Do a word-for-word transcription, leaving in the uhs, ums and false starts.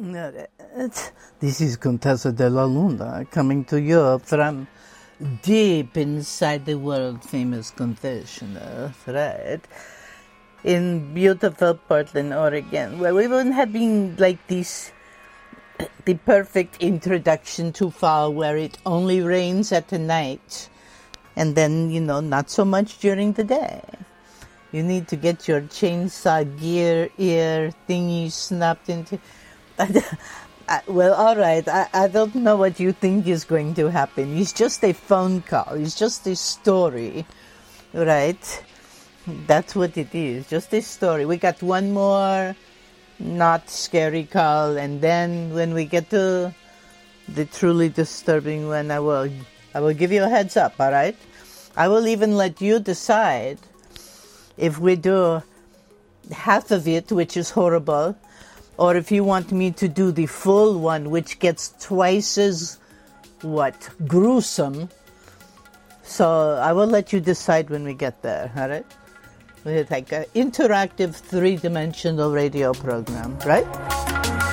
This is Contessa de la Luna coming to you from deep inside the world-famous confessional, right? In beautiful Portland, Oregon, where we've been having like this, the perfect introduction to fall, where it only rains at the night, and then, you know, not so much during the day. You need to get your chainsaw gear ear thingy snapped into... Well, all right, I, I don't know what you think is going to happen. It's just a phone call. It's just a story, right? That's what it is, just a story. We got one more not scary call, and then when we get to the truly disturbing one, I will, I will give you a heads up, all right? I will even let you decide if we do half of it, which is horrible, or if you want me to do the full one, which gets twice as, what, gruesome. So I will let you decide when we get there, all right? It's like an interactive three-dimensional radio program, right?